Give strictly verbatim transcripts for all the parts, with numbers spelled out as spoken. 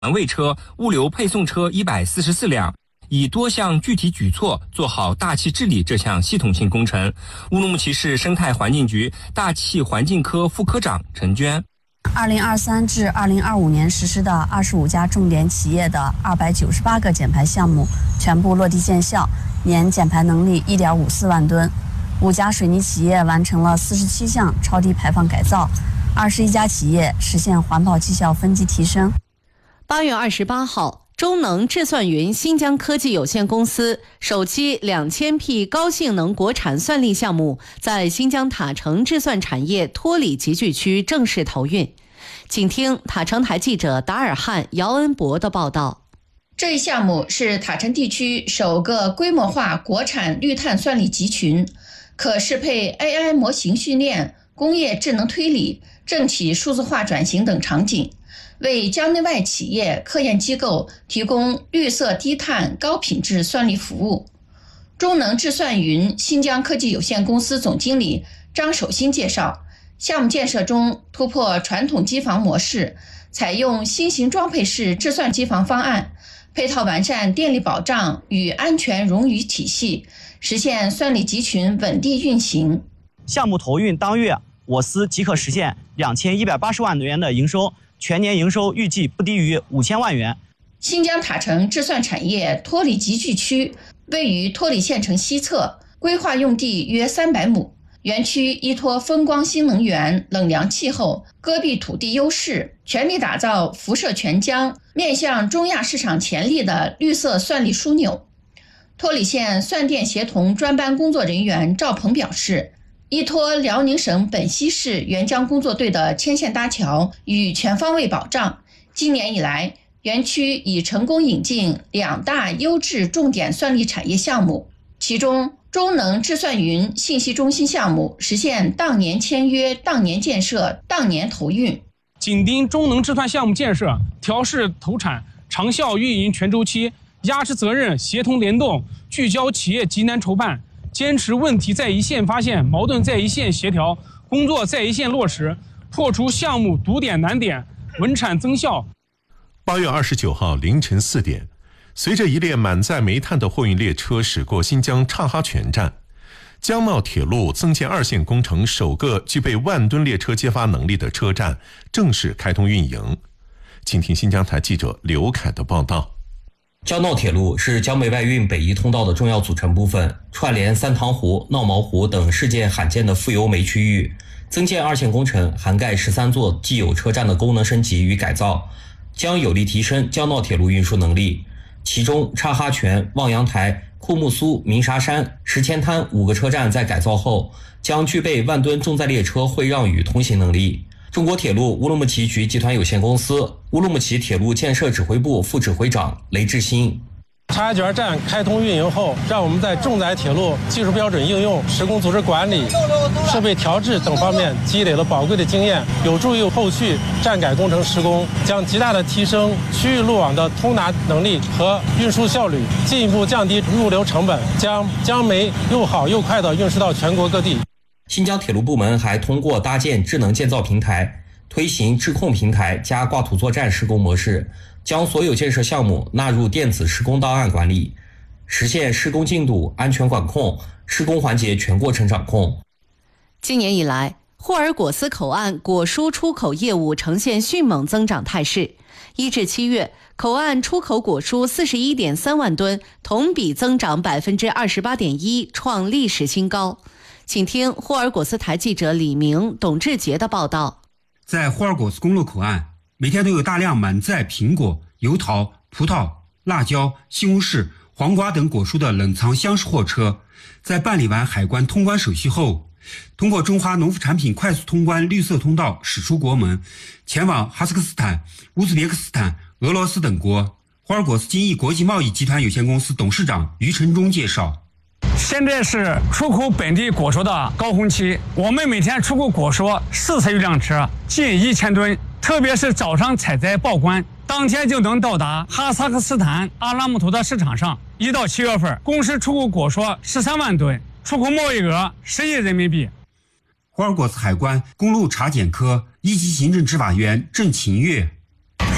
卫车、物流配送车一百四十四辆，以多项具体举措做好大气治理这项系统性工程。乌鲁木齐市生态环境局大气环境科副科长陈娟。 二零二三至二零二五年实施的二十五家重点企业的二百九十八个减排项目全部落地见效，年减排能力一点五四万吨。五家水泥企业完成了四十七项超低排放改造，二十一家企业实现环保绩效分级提升。 八月二十八号，中能智算云新疆科技有限公司首期两千匹高性能国产算力项目在新疆塔城智算产业托里集聚区正式投运。请听塔城台记者达尔汉、姚恩博的报道。 这一项目是塔城地区首个规模化国产绿碳算力集群，可适配 A I 模型训练、工业智能推理、政企数字化转型等场景，为疆内外企业、科研机构提供绿色低碳高品质算力服务。中能智算云新疆科技有限公司总经理张守新介绍，项目建设中突破传统机房模式，采用新型装配式智算机房方案，配套完善电力保障与安全冗余体系，实现算力集群稳定运行。 项目投运当月，我司即可实现两千一百八十万元的营收，全年营收预计不低于五千万元。 新疆塔城智算产业托里集聚区位于托里县城西侧，规划用地约三百亩。园区依托风光新能源、冷凉气候、戈壁土地优势，全力打造辐射全疆、面向中亚市场潜力的绿色算力枢纽。托里县算电协同专班工作人员赵鹏表示，依托辽宁省本溪市援疆工作队的牵线搭桥与全方位保障，今年以来，园区已成功引进两大优质重点算力产业项目，其中中能智算云信息中心项目实现当年签约、当年建设、当年投运。 紧盯中能智算项目建设，调试投产，长效运营全周期，压实责任，协同联动，聚焦企业急难筹办，坚持问题在一线发现，矛盾在一线协调，工作在一线落实，破除项目堵点难点，稳产增效。 八月二十九号凌晨四点，随着一列满载煤炭的货运列车驶过新疆察哈泉站，江茂铁路增建二线工程首个具备万吨列车接发能力的车站正式开通运营。请听新疆台记者刘凯的报道。 江闹铁路是江北外运北移通道的重要组成部分，串联三塘湖、闹毛湖等世界罕见的富油煤区域。增建二线工程涵盖十三座既有车站的功能升级与改造，将有力提升江闹铁路运输能力。其中察哈泉、望阳台、库木苏、鸣沙山、石前滩五个车站在改造后将具备万吨重载列车会让与通行能力。中国铁路乌鲁木齐局集团有限公司乌鲁木齐铁路建设指挥部副指挥长雷志新， 察哈泉站开通运营后，让我们在重载铁路技术标准应用、施工组织管理、设备调制等方面积累了宝贵的经验，有助于后续站改工程施工，将极大的提升区域路网的通达能力和运输效率，进一步降低物流成本，将江煤又好又快地运输到全国各地。 新疆铁路部门还通过搭建智能建造平台，推行智控平台加挂土作战施工模式，将所有建设项目纳入电子施工档案管理，实现施工进度、安全管控、施工环节全过程掌控。 今年以来，霍尔果斯口岸果蔬出口业务呈现迅猛增长态势。一至七月，口岸出口果蔬四十一点三万吨，同比增长百分之二十八点一，创历史新高。请听霍尔果斯台记者李明、董志杰的报道。 在霍尔果斯公路口岸，每天都有大量满载苹果、油桃、葡萄、辣椒、西红柿、黄瓜等果蔬的冷藏厢式货车，在办理完海关通关手续后，通过中华农副产品快速通关绿色通道驶出国门，前往哈萨克斯坦、乌兹别克斯坦、俄罗斯等国。霍尔果斯金益国际贸易集团有限公司董事长于承忠介绍， 现在是出口本地果蔬的高峰期，我们每天出口果蔬四次一辆车，近一千吨，特别是早上采摘报关，当天就能到达哈萨克斯坦阿拉木图的市场上。一到七月份，公司出口果蔬十三万吨，出口贸易额十亿人民币。 霍尔果斯海关公路查检科一级行政执法员郑勤月，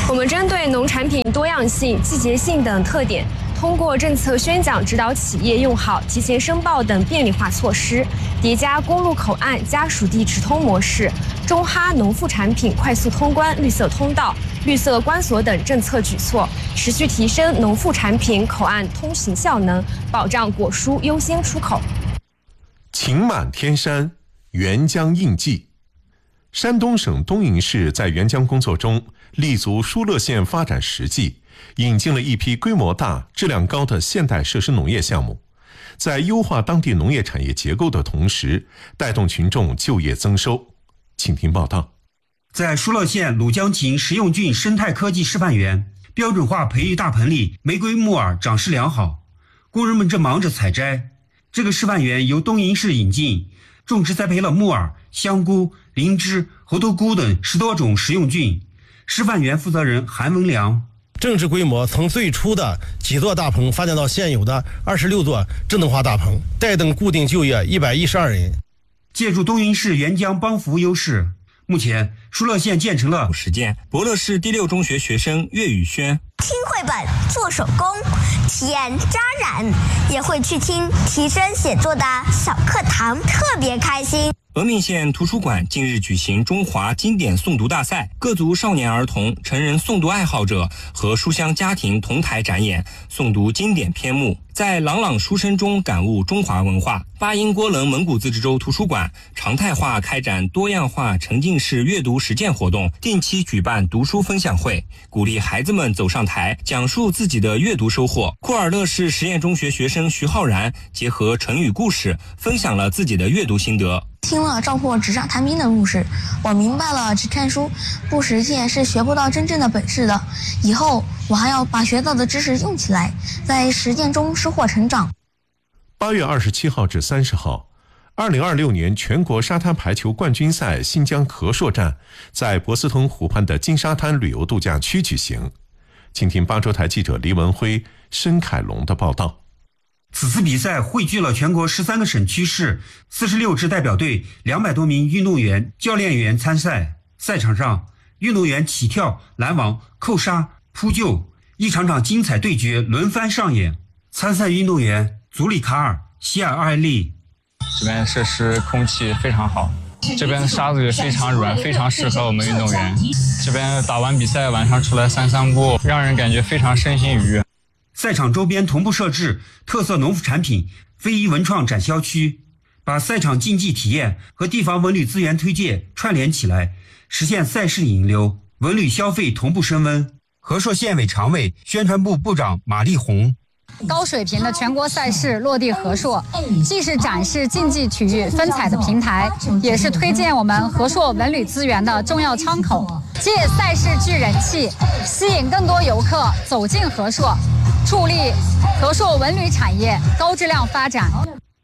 我们针对农产品多样性、季节性等特点，通过政策宣讲指导企业用好提前申报等便利化措施，叠加公路口岸加属地直通模式、中哈农副产品快速通关绿色通道、绿色关锁等政策举措，持续提升农副产品口岸通行效能，保障果蔬优先出口。 晴满天山，沅江应季。山东省东营市在沅江工作中立足疏勒县发展实际，引进了一批规模大、质量高的现代设施农业项目，在优化当地农业产业结构的同时，带动群众就业增收。请听报道。 在疏勒县鲁江泾食用菌生态科技示范园，标准化培育大棚里玫瑰木耳长势良好，工人们正忙着采摘。这个示范园由东营市引进，种植栽培了木耳、香菇、灵芝、猴头菇等十多种食用菌。示范园负责人韩文良， 政治规模从最初的几座大棚发展到现有的二十六座智能化大棚，带动固定就业一百一十二人。 借助东营市沅江帮扶优势，目前疏勒县建成了实践。博乐市第六中学学生岳宇轩听绘本、做手工、体验扎染，也会去听提升写作的小课堂，特别开心。 峨眉县图书馆近日举行中华经典诵读大赛，各族少年儿童、成人诵读爱好者和书香家庭同台展演诵读经典篇目，在朗朗书声中感悟中华文化。巴音郭楞蒙古自治州图书馆常态化开展多样化沉浸式阅读实践活动，定期举办读书分享会，鼓励孩子们走上台讲述自己的阅读收获。库尔勒市实验中学学生徐浩然结合成语故事，分享了自己的阅读心得。 听了赵括纸上谈兵的故事，我明白了只看书不实践是学不到真正的本事的。以后我还要把学到的知识用起来，在实践中收获成长。 八月二十七号至三十号，二零二六年全国沙滩排球冠军赛新疆和硕站在博斯通湖畔的金沙滩旅游度假区举行。请听八州台记者黎文辉、申凯龙的报道。 此次比赛汇聚了全国十三个省区市四十六支代表队两百多名运动员、教练员参赛。赛场上，运动员起跳、拦网、扣杀、扑救，一场场精彩对决轮番上演。参赛运动员祖里卡尔、希尔艾利， 这边设施空气非常好，这边的沙子也非常软，非常适合我们运动员。这边打完比赛晚上出来散散步，让人感觉非常身心愉悦。 赛场周边同步设置特色农副产品非遗文创展销区，把赛场竞技体验和地方文旅资源推介串联起来，实现赛事引流、文旅消费同步升温。和硕县委常委、宣传部部长马丽红， 高水平的全国赛事落地和硕，既是展示竞技体育风采的平台，也是推荐我们和硕文旅资源的重要窗口。借赛事聚人气，吸引更多游客走进和硕，助力和硕文旅产业高质量发展。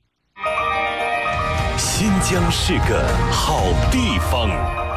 新疆是个好地方。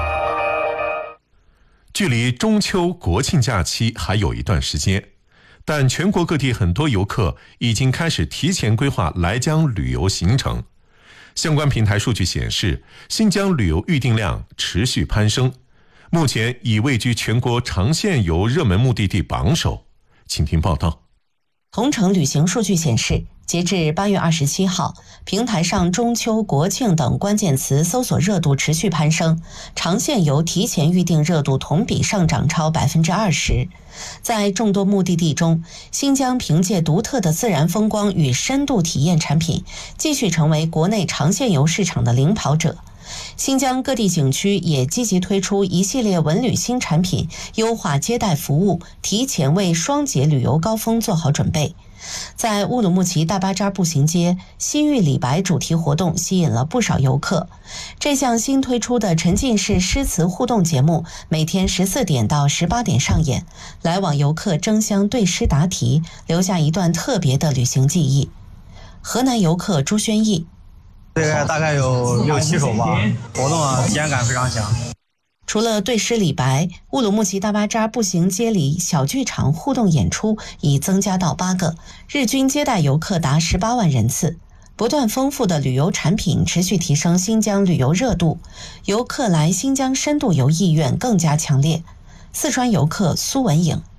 距离中秋国庆假期还有一段时间，但全国各地很多游客已经开始提前规划来江旅游行程。相关平台数据显示，新疆旅游预订量持续攀升，目前已位居全国长线游热门目的地榜首。请听报道。 同程旅行数据显示，截至八月二十七号，平台上中秋、国庆等关键词搜索热度持续攀升，长线游提前预订热度同比上涨超百分之二十。在众多目的地中，新疆凭借独特的自然风光与深度体验产品，继续成为国内长线游市场的领跑者。新疆各地景区也积极推出一系列文旅新产品，优化接待服务，提前为双节旅游高峰做好准备。在乌鲁木齐大巴扎步行街，西域李白主题活动吸引了不少游客。这项新推出的沉浸式诗词互动节目，每天十四点到十八点上演，来往游客争相对诗答题，留下一段特别的旅行记忆。河南游客朱轩逸， 这个大概有六七首吧，活动啊体验感非常强。 除了对诗李白，乌鲁木齐大巴扎步行街里小剧场互动演出已增加到八个，日均接待游客达十八万人次。不断丰富的旅游产品持续提升新疆旅游热度，游客来新疆深度游意愿更加强烈。 四川游客苏文颖。